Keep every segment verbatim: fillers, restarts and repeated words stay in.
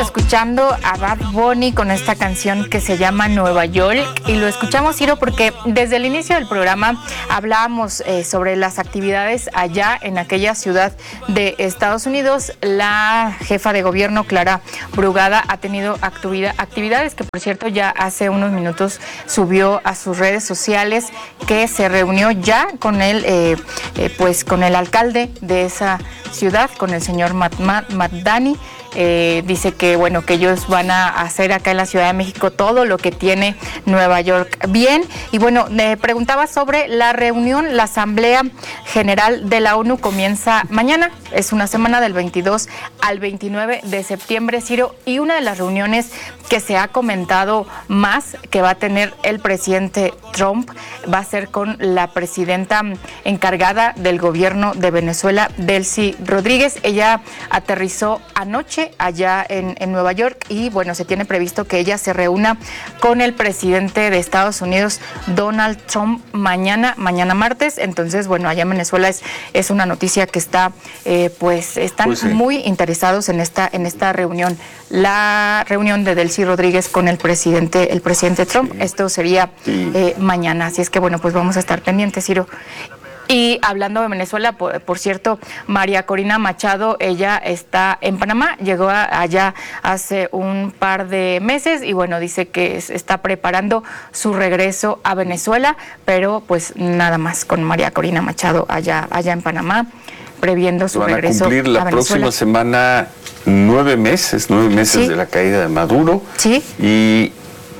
escuchando a Bad Bunny con esta canción que se llama Nueva York, y lo escuchamos, Ciro, porque desde el inicio del programa hablábamos eh, sobre las actividades allá en aquella ciudad de Estados Unidos. La jefa de gobierno, Clara Brugada, ha tenido actividad, actividades que, por cierto, ya hace unos minutos subió a sus redes sociales, que se reunió ya con el, eh, eh, pues, con el alcalde de esa ciudad, con el señor Mamdani. Eh, dice que bueno, que ellos van a hacer acá en la Ciudad de México todo lo que tiene Nueva York bien. Y bueno, me preguntaba sobre la reunión. La Asamblea General de la ONU comienza mañana, es una semana del veintidós al veintinueve de septiembre, Ciro, y una de las reuniones que se ha comentado más que va a tener el presidente Trump va a ser con la presidenta encargada del gobierno de Venezuela, Delcy Rodríguez. Ella aterrizó anoche allá en, en Nueva York, y bueno, se tiene previsto que ella se reúna con el presidente de Estados Unidos, Donald Trump, mañana, mañana martes. Entonces, bueno, allá en Venezuela es, es una noticia que está, eh, pues, están pues sí. muy interesados en esta, en esta reunión. La reunión de Delcy Rodríguez con el presidente, el presidente Trump, sí. esto sería sí. eh, mañana. Así es que bueno, pues vamos a estar pendientes, Ciro. Y hablando de Venezuela, por, por cierto, María Corina Machado, ella está en Panamá, llegó a, allá hace un par de meses y bueno, dice que es, está preparando su regreso a Venezuela, pero pues nada más con María Corina Machado allá, allá en Panamá, previendo su Van regreso a cumplir la a Venezuela. Próxima semana nueve meses, nueve meses ¿Sí? de la caída de Maduro. Sí. Y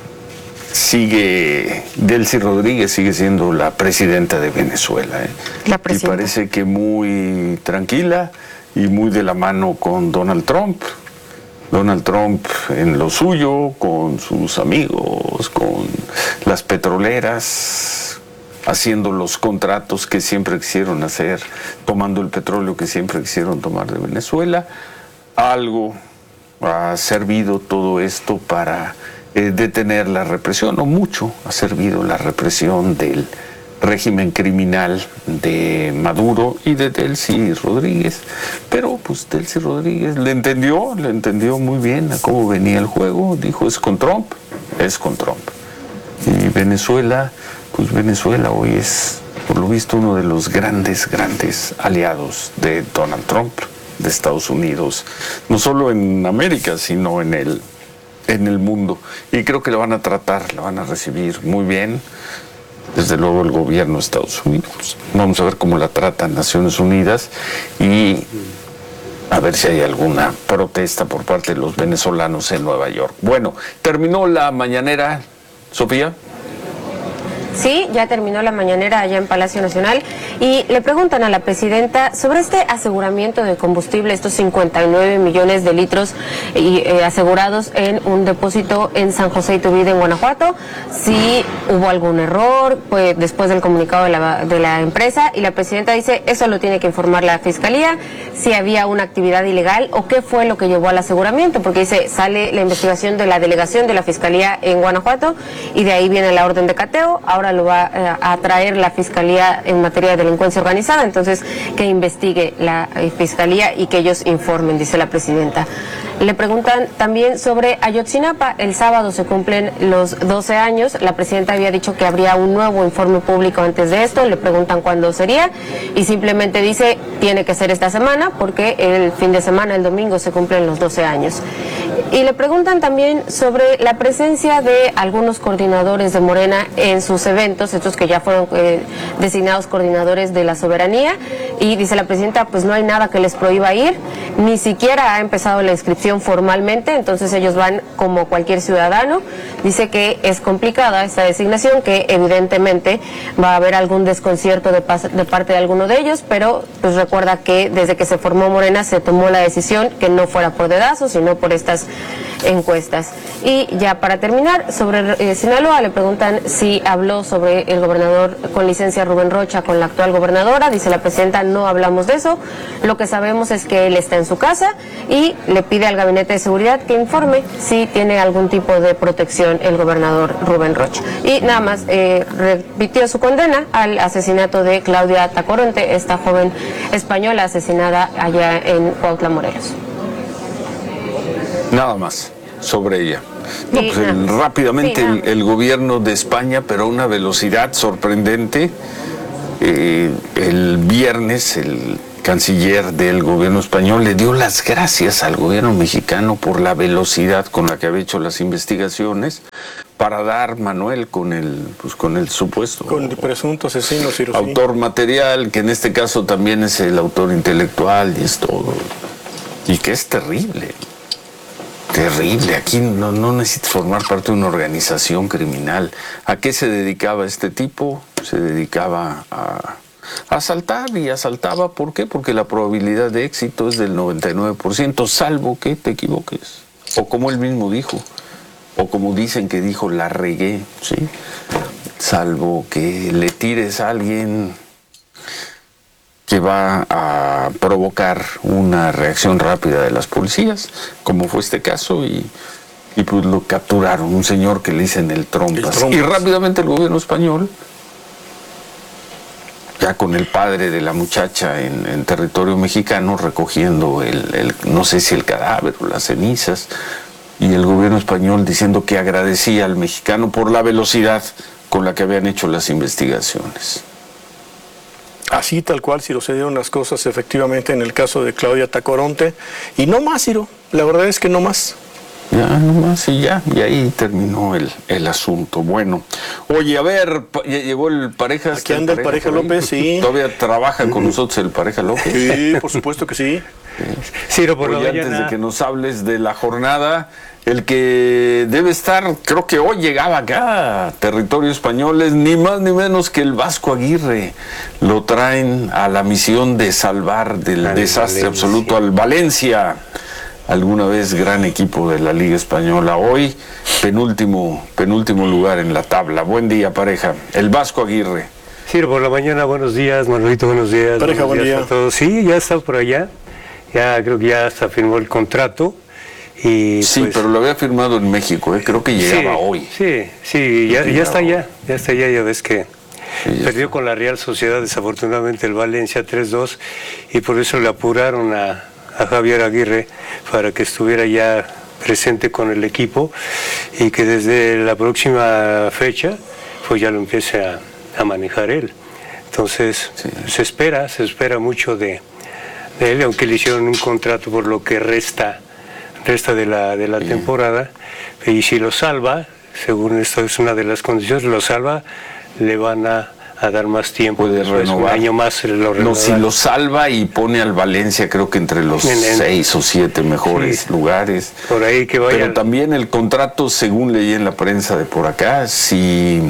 sigue, Delcy Rodríguez sigue siendo la presidenta de Venezuela, ¿eh? La presidenta. Y parece que muy tranquila y muy de la mano con Donald Trump. Donald Trump en lo suyo, con sus amigos, con las petroleras, haciendo los contratos que siempre quisieron hacer, tomando el petróleo que siempre quisieron tomar de Venezuela. Algo ha servido todo esto para Eh, detener la represión, no mucho ha servido la represión del régimen criminal de Maduro y de Delcy Rodríguez, pero pues Delcy Rodríguez le entendió, le entendió muy bien a cómo venía el juego, dijo es con Trump, es con Trump. Y Venezuela, pues Venezuela hoy es, por lo visto, uno de los grandes, grandes aliados de Donald Trump, de Estados Unidos, no solo en América, sino en el en el mundo, y creo que la van a tratar, la van a recibir muy bien, desde luego el gobierno de Estados Unidos. Vamos a ver cómo la tratan Naciones Unidas y a ver si hay alguna protesta por parte de los venezolanos en Nueva York. Bueno, terminó la mañanera, Sofía. Sí, ya terminó la mañanera allá en Palacio Nacional y le preguntan a la presidenta sobre este aseguramiento de combustible, estos cincuenta y nueve millones de litros y, eh, asegurados en un depósito en San José Iturbide, en Guanajuato, si hubo algún error pues, después del comunicado de la, de la empresa, y la presidenta dice eso lo tiene que informar la Fiscalía, si había una actividad ilegal o qué fue lo que llevó al aseguramiento, porque dice sale la investigación de la delegación de la Fiscalía en Guanajuato y de ahí viene la orden de cateo. Ahora lo va eh, a traer la Fiscalía en materia de delincuencia organizada, entonces que investigue la eh, Fiscalía y que ellos informen, dice la presidenta. Le preguntan también sobre Ayotzinapa. El sábado se cumplen los doce años. La presidenta había dicho que habría un nuevo informe público antes de esto. Le preguntan cuándo sería y simplemente dice tiene que ser esta semana porque el fin de semana, el domingo, se cumplen los doce años. Y le preguntan también sobre la presencia de algunos coordinadores de Morena en sus eventos, estos que ya fueron eh, designados coordinadores de la soberanía, y dice la presidenta, pues no hay nada que les prohíba ir, ni siquiera ha empezado la inscripción formalmente, entonces ellos van como cualquier ciudadano. Dice que es complicada esta designación, que evidentemente va a haber algún desconcierto de, de parte de alguno de ellos, pero pues recuerda que desde que se formó Morena se tomó la decisión que no fuera por dedazo, sino por estas encuestas. Y ya para terminar, sobre eh, Sinaloa, le preguntan si habló sobre el gobernador con licencia Rubén Rocha con la actual gobernadora. Dice la presidenta, no hablamos de eso, lo que sabemos es que él está en su casa y le pide al gabinete de seguridad que informe si tiene algún tipo de protección el gobernador Rubén Rocha. Y nada más eh, repitió su condena al asesinato de Claudia Tacoronte, esta joven española asesinada allá en Cuautla, Morelos. Nada más sobre ella. No, pues el, Sí, rápidamente no. el, el gobierno de España, pero a una velocidad sorprendente. Eh, el viernes el canciller del gobierno español le dio las gracias al gobierno mexicano por la velocidad con la que había hecho las investigaciones para dar, Manuel, con el, pues, con el supuesto Con el presunto asesino Ciro. autor material, que en este caso también es el autor intelectual y es todo. Y que es terrible. Terrible. Aquí no, no necesitas formar parte de una organización criminal. ¿A qué se dedicaba este tipo? Se dedicaba a, a asaltar y asaltaba. ¿Por qué? Porque la probabilidad de éxito es del noventa y nueve por ciento, salvo que te equivoques. O como él mismo dijo, o como dicen que dijo, la regué, ¿sí? Salvo que le tires a alguien que va a provocar una reacción rápida de las policías, como fue este caso, y, y pues lo capturaron, un señor que le dicen el Trompas. El Trompas. Y rápidamente el gobierno español, ya con el padre de la muchacha en, en territorio mexicano, recogiendo el, el, no sé si el cadáver o las cenizas, y el gobierno español diciendo que agradecía al mexicano por la velocidad con la que habían hecho las investigaciones. Así tal cual, Ciro, se dieron las cosas efectivamente en el caso de Claudia Tacoronte. Y no más, Ciro, la verdad es que no más. Ya, nomás, y ya, y ahí terminó el, el asunto. Bueno, oye, a ver, pa- ya llegó el Pareja. Aquí anda el Pareja por ahí. López, sí. Todavía trabaja con nosotros el Pareja López. Sí, por supuesto que sí. Ciro, por la Oye, antes mañana. de que nos hables de la jornada, el que debe estar, creo que hoy llegaba acá a territorio español, es ni más ni menos que el Vasco Aguirre. Lo traen a la misión de salvar del Al desastre Valencia. absoluto al Valencia. Alguna vez gran equipo de la Liga Española, hoy penúltimo, penúltimo lugar en la tabla. Buen día, Pareja. El Vasco Aguirre. Ciro, por la mañana, buenos días, Manuelito, buenos días. Pareja, buenos buen días día. a todos. Sí, ya está por allá. Ya creo que ya hasta firmó el contrato. Y Sí, pues, pero lo había firmado en México, ¿eh? Creo que llegaba sí, hoy. Sí, sí, ya, que ya está llegaba allá. Ya está allá, ya ves que Sí, ya perdió está. con la Real Sociedad, desafortunadamente, el Valencia tres dos. Y por eso le apuraron a, a Javier Aguirre para que estuviera ya presente con el equipo y que desde la próxima fecha pues ya lo empiece a, a manejar él. Entonces Sí. se espera, se espera mucho de, de él, aunque le hicieron un contrato por lo que resta, resta de la, de la Sí. temporada, y si lo salva, según esto es una de las condiciones, lo salva, le van a, a dar más tiempo. Puede después, renovar. Un año más lo No, renuevan. si lo salva y pone al Valencia, creo que entre los En- en- seis o siete mejores Sí. lugares. Por ahí que vaya. Pero también el contrato, según leí en la prensa de por acá, si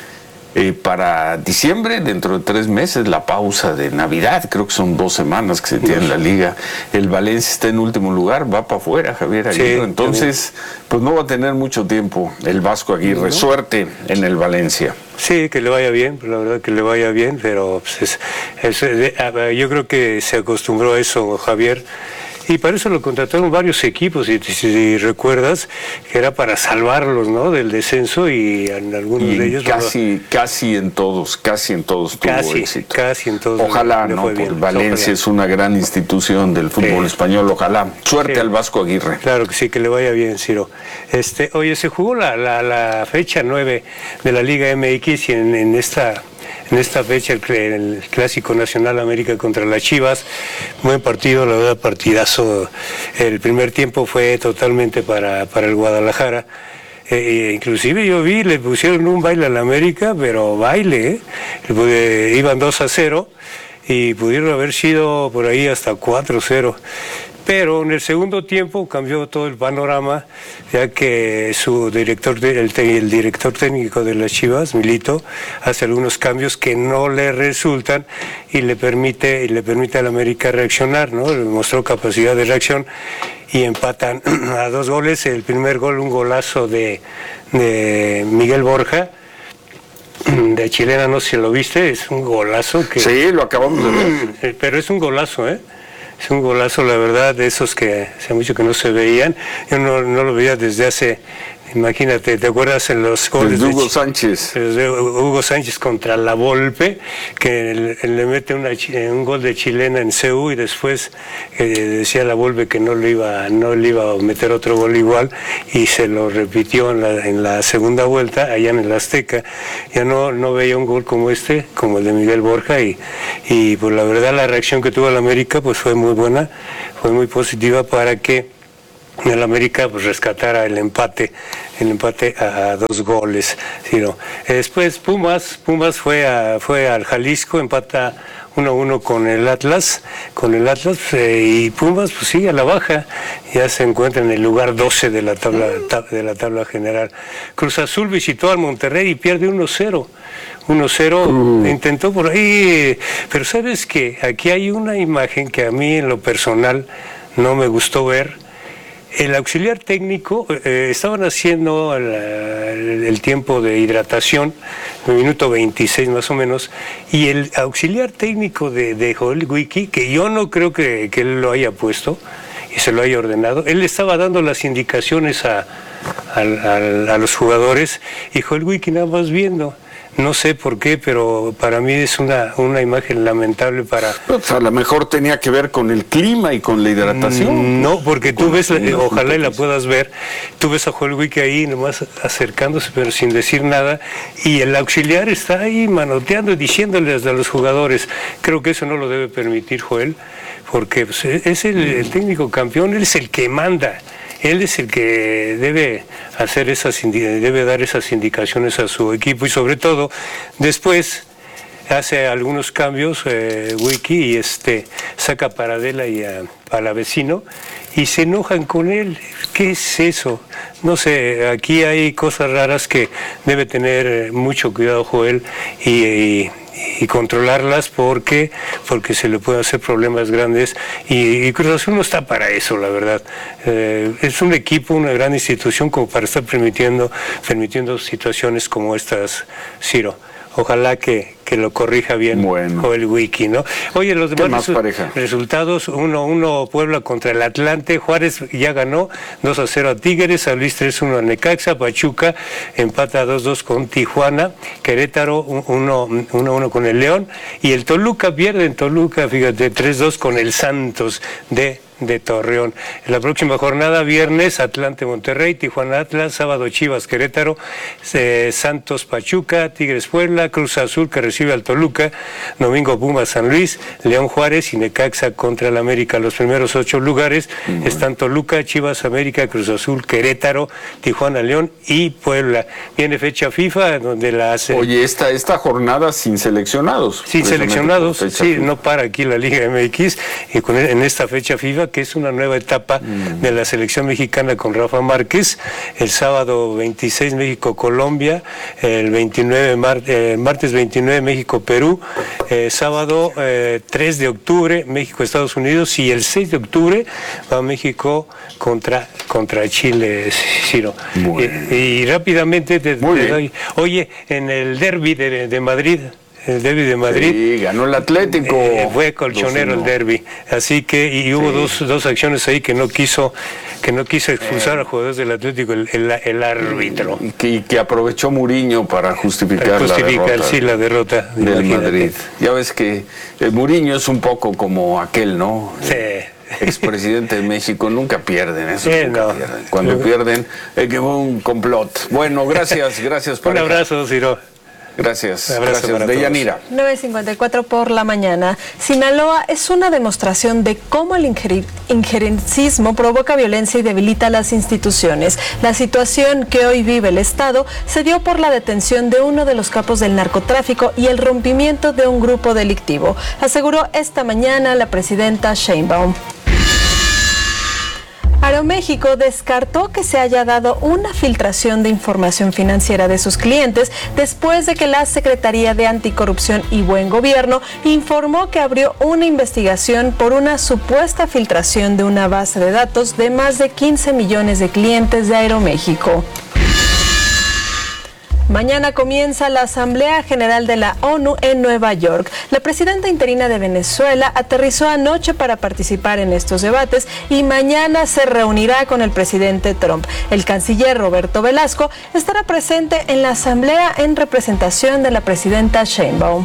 eh, para diciembre, dentro de tres meses, la pausa de Navidad, creo que son dos semanas que se tiene en la liga, el Valencia está en último lugar, va para afuera Javier Sí, Aguirre. Entonces, pues no va a tener mucho tiempo el Vasco Aguirre. Suerte en el Valencia. Sí, que le vaya bien, la verdad que le vaya bien, pero pues, es- es- eh, a- yo creo que se acostumbró a eso Javier, y para eso lo contrataron varios equipos, si, si recuerdas, que era para salvarlos, ¿no?, del descenso, y en algunos Y de ellos... casi, casi en todos, casi en todos tuvo Casi, éxito. casi en todos Ojalá, le ¿no? fue Porque bien, Valencia ojalá. es una gran institución del fútbol Sí. español, ojalá. Suerte Sí. al Vasco Aguirre. Claro que sí, que le vaya bien, Ciro. Este, oye, se jugó la, la, la fecha nueve de la Liga M X y en, en esta en esta fecha el, cl- el Clásico Nacional América contra las Chivas. Buen partido, la verdad, partidazo. El primer tiempo fue totalmente para, para el Guadalajara. Eh, inclusive yo vi, le pusieron un baile al América, pero baile, ¿eh? Eh, iban dos a cero y pudieron haber sido por ahí hasta cuatro cero. Pero en el segundo tiempo cambió todo el panorama, ya que su director, de- el, te- el director técnico de las Chivas, Milito, hace algunos cambios que no le resultan y le permite, y le permite al América reaccionar, ¿no? Le mostró capacidad de reacción y empatan a dos goles. El primer gol, un golazo de, de Miguel Borja, de chilena, no sé si lo viste, es un golazo que... Sí, lo acabamos de ver. Eh, Pero es un golazo, ¿eh? Es un golazo, la verdad, de esos que hace mucho que no se veían. Yo no, no lo veía desde hace Imagínate, ¿te acuerdas en los goles de Hugo de Sánchez? De Hugo Sánchez contra la Volpe, que le, le mete una, un gol de chilena en C U y después eh, decía la Volpe que no le iba no le iba a meter otro gol igual y se lo repitió en la, en la segunda vuelta allá en el Azteca. Ya no, no veía un gol como este, como el de Miguel Borja y, y pues la verdad la reacción que tuvo el América pues fue muy buena, fue muy positiva para que el América pues rescatara el empate, el empate a, a dos goles. ¿Sí, no? Después Pumas, Pumas fue a, fue al Jalisco, empata uno a uno con el Atlas, con el Atlas eh, y Pumas pues sigue a la baja, ya se encuentra en el lugar doce de la tabla tab, de la tabla general. Cruz Azul visitó al Monterrey y pierde uno cero. uno cero, uh. intentó por ahí, pero sabes que aquí hay una imagen que a mí en lo personal no me gustó ver. El auxiliar técnico, eh, estaban haciendo el, el, el tiempo de hidratación, el minuto veintiséis más o menos, y el auxiliar técnico de, de Joel Wiki, que yo no creo que, que él lo haya puesto y se lo haya ordenado, él estaba dando las indicaciones a, a, a, a los jugadores y Joel Wiki nada más viendo. No sé por qué, pero para mí es una, una imagen lamentable para... Pues a lo mejor tenía que ver con el clima y con la hidratación. No, porque tú ves, eh, ojalá y la puedas ver, tú ves a Joel Wiki ahí nomás acercándose pero sin decir nada y el auxiliar está ahí manoteando y diciéndoles a los jugadores. Creo que eso no lo debe permitir Joel, porque pues, es el, el técnico campeón, él es el que manda. Él es el que debe hacer esas debe dar esas indicaciones a su equipo y sobre todo después hace algunos cambios eh, Wiki y este saca a Paradela y a Palavecino y se enojan con él. ¿Qué es eso? No sé, aquí hay cosas raras que debe tener mucho cuidado Joel y, y y controlarlas porque porque se le pueden hacer problemas grandes y, y Cruz Azul no está para eso, la verdad. Eh, es un equipo, una gran institución como para estar permitiendo permitiendo situaciones como estas, Ciro. Ojalá que, que lo corrija bien bueno. Joel Wiki, ¿no? Oye, los demás resu resultados, uno uno Puebla contra el Atlante, Juárez ya ganó dos a cero a Tigres, San Luis tres uno a Necaxa, Pachuca empata dos dos con Tijuana, Querétaro uno uno con el León y el Toluca pierde en Toluca, fíjate, tres dos con el Santos de de Torreón. En la próxima jornada, viernes, Atlante Monterrey, Tijuana Atlas, sábado Chivas Querétaro, eh, Santos Pachuca, Tigres Puebla, Cruz Azul que recibe al Toluca, domingo Pumas San Luis, León Juárez y Necaxa contra el América. Los primeros ocho lugares uh-huh. están Toluca, Chivas América, Cruz Azul, Querétaro, Tijuana León y Puebla. Viene fecha FIFA donde la hace... Oye, esta, esta jornada sin seleccionados. Sin seleccionados, sí, FIFA. No para aquí la Liga M X y con, en esta fecha FIFA que es una nueva etapa mm. de la selección mexicana con Rafa Márquez. El sábado veintiséis México-Colombia, el veintinueve mar, eh, martes veintinueve México-Perú, eh, sábado eh, tres de octubre México-Estados Unidos y el seis de octubre va México contra, contra Chile, Ciro. Bueno. Y, y rápidamente te, te doy, oye, en el derbi de, de Madrid, el derbi de Madrid. Sí, ganó el Atlético. Eh, fue colchonero el derbi. Así que, y hubo sí. dos, dos acciones ahí que no quiso, que no quiso expulsar eh. a jugadores del Atlético, el, el, el árbitro. Y que, y que aprovechó Mourinho para justificar, para justificar la derrota. Sí, la derrota. Del Madrid. Ya ves que el Mourinho es un poco como aquel, ¿no? Sí. Expresidente de México, nunca pierden eso. Sí, nunca no. pierden. Cuando pierden, es que fue un complot. Bueno, gracias, gracias. Un abrazo, Ciro. Gracias, gracias. Deyanira. nueve cincuenta y cuatro por la mañana. Sinaloa es una demostración de cómo el injerencismo provoca violencia y debilita las instituciones. La situación que hoy vive el Estado se dio por la detención de uno de los capos del narcotráfico y el rompimiento de un grupo delictivo, aseguró esta mañana la presidenta Sheinbaum. Aeroméxico descartó que se haya dado una filtración de información financiera de sus clientes después de que la Secretaría de Anticorrupción y Buen Gobierno informó que abrió una investigación por una supuesta filtración de una base de datos de más de quince millones de clientes de Aeroméxico. Mañana comienza la Asamblea General de la ONU en Nueva York. La presidenta interina de Venezuela aterrizó anoche para participar en estos debates y mañana se reunirá con el presidente Trump. El canciller Roberto Velasco estará presente en la Asamblea en representación de la presidenta Sheinbaum.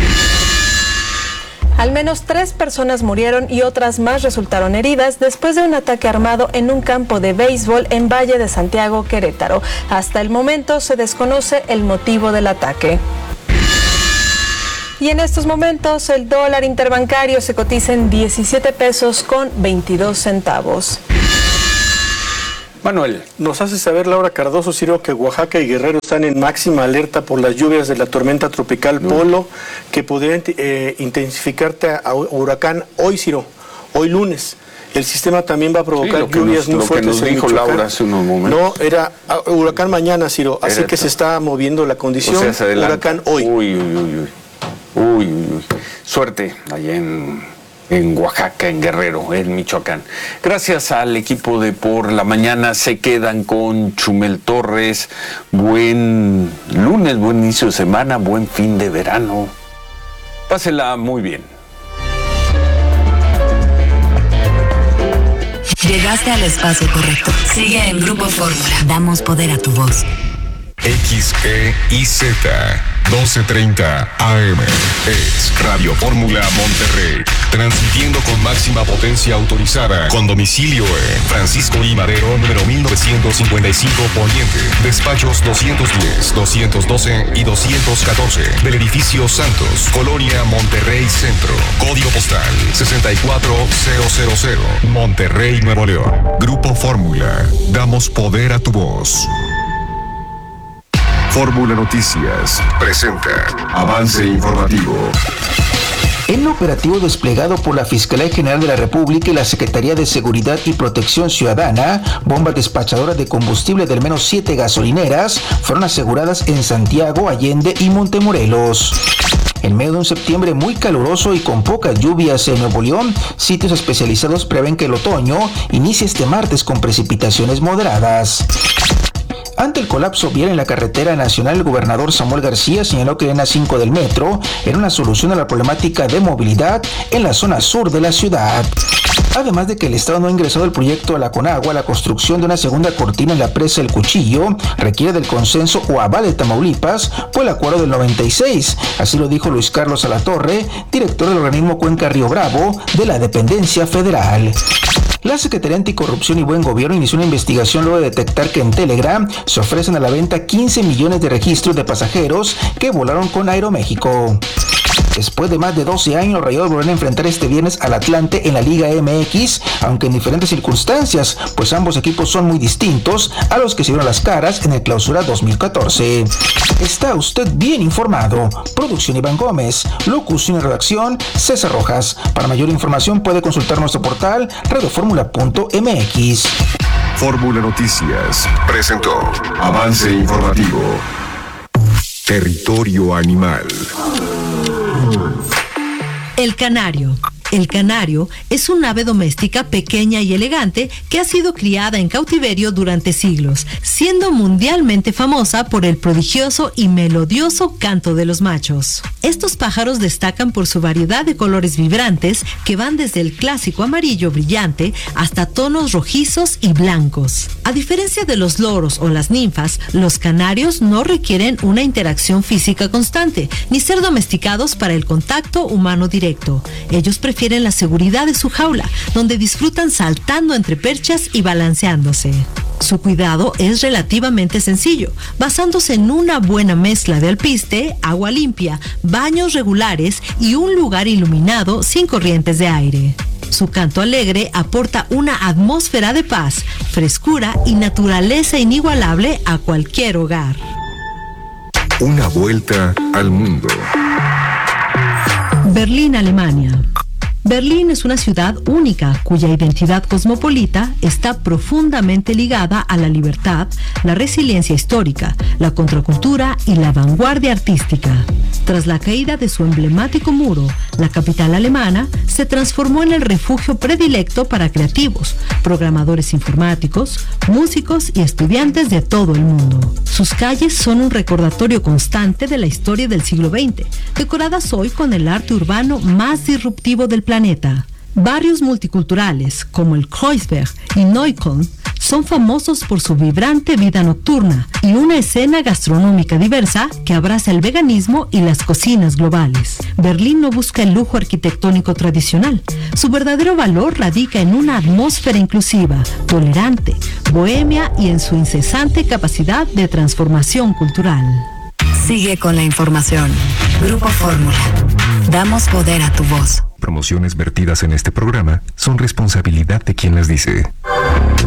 Al menos tres personas murieron y otras más resultaron heridas después de un ataque armado en un campo de béisbol en Valle de Santiago, Querétaro. Hasta el momento se desconoce el motivo del ataque. Y en estos momentos el dólar interbancario se cotiza en diecisiete pesos con veintidós centavos. Manuel. Nos hace saber Laura Cardoso, Ciro, que Oaxaca y Guerrero están en máxima alerta por las lluvias de la tormenta tropical no. Polo, que podría eh, intensificarte a huracán hoy, Ciro, hoy lunes. El sistema también va a provocar sí, lluvias nos, muy fuertes. Lo que nos dijo Laura hace unos momentos. No, era uh, huracán mañana, Ciro, así era que esto. Se está moviendo la condición. O sea, huracán hoy. Uy, uy, uy, uy. Uy, uy, uy. Suerte allá en... en Oaxaca, en Guerrero, en Michoacán. Gracias al equipo de Por la Mañana. Se quedan con Chumel Torres. Buen lunes, buen inicio de semana, buen fin de verano. Pásela muy bien. Llegaste al espacio correcto. Sigue en Grupo Fórmula. Damos poder a tu voz. X E I Z doce treinta A M es Radio Fórmula Monterrey, transmitiendo con máxima potencia autorizada, con domicilio en Francisco I. Madero, número mil novecientos cincuenta y cinco Poniente, despachos doscientos diez, doscientos doce y doscientos catorce, del edificio Santos, Colonia Monterrey Centro, código postal sesenta y cuatro mil, Monterrey, Nuevo León. Grupo Fórmula, damos poder a tu voz. Fórmula Noticias presenta Avance Informativo. En un operativo desplegado por la Fiscalía General de la República y la Secretaría de Seguridad y Protección Ciudadana, bombas despachadoras de combustible de al menos siete gasolineras fueron aseguradas en Santiago, Allende y Montemorelos. En medio de un septiembre muy caluroso y con pocas lluvias en Nuevo León, sitios especializados prevén que el otoño inicie este martes con precipitaciones moderadas. Ante el colapso vial en la carretera nacional, el gobernador Samuel García señaló que la línea cinco del metro era una solución a la problemática de movilidad en la zona sur de la ciudad. Además de que el Estado no ha ingresado el proyecto a la Conagua, la construcción de una segunda cortina en la presa El Cuchillo requiere del consenso o aval de Tamaulipas por el acuerdo del noventa y seis. Así lo dijo Luis Carlos Alatorre, director del organismo Cuenca Río Bravo de la dependencia federal. La Secretaría Anticorrupción y Buen Gobierno inició una investigación luego de detectar que en Telegram se ofrecen a la venta quince millones de registros de pasajeros que volaron con Aeroméxico. Después de más de doce años, los Rayados volverán a enfrentar este viernes al Atlante en la Liga M X, aunque en diferentes circunstancias, pues ambos equipos son muy distintos a los que se vieron las caras en el Clausura dos mil catorce. Está usted bien informado. Producción Iván Gómez, locución y redacción César Rojas. Para mayor información puede consultar nuestro portal radioformula punto m x. Fórmula Noticias presentó Avance Informativo. Territorio Animal. El canario. El canario es un ave doméstica pequeña y elegante que ha sido criada en cautiverio durante siglos, siendo mundialmente famosa por el prodigioso y melodioso canto de los machos. Estos pájaros destacan por su variedad de colores vibrantes que van desde el clásico amarillo brillante hasta tonos rojizos y blancos. A diferencia de los loros o las ninfas, los canarios no requieren una interacción física constante, ni ser domesticados para el contacto humano directo. Ellos prefieren Prefieren la seguridad de su jaula, donde disfrutan saltando entre perchas y balanceándose. Su cuidado es relativamente sencillo, basándose en una buena mezcla de alpiste, agua limpia, baños regulares y un lugar iluminado sin corrientes de aire. Su canto alegre aporta una atmósfera de paz, frescura y naturaleza inigualable a cualquier hogar. Una vuelta al mundo. Berlín, Alemania. Berlín es una ciudad única cuya identidad cosmopolita está profundamente ligada a la libertad, la resiliencia histórica, la contracultura y la vanguardia artística. Tras la caída de su emblemático muro, la capital alemana se transformó en el refugio predilecto para creativos, programadores informáticos, músicos y estudiantes de todo el mundo. Sus calles son un recordatorio constante de la historia del siglo veinte, decoradas hoy con el arte urbano más disruptivo del planeta. Barrios multiculturales como el Kreuzberg y Neukölln son famosos por su vibrante vida nocturna y una escena gastronómica diversa que abraza el veganismo y las cocinas globales. Berlín no busca el lujo arquitectónico tradicional. Su verdadero valor radica en una atmósfera inclusiva, tolerante, bohemia y en su incesante capacidad de transformación cultural. Sigue con la información. Grupo Fórmula. Damos poder a tu voz. Promociones vertidas en este programa son responsabilidad de quien las dice.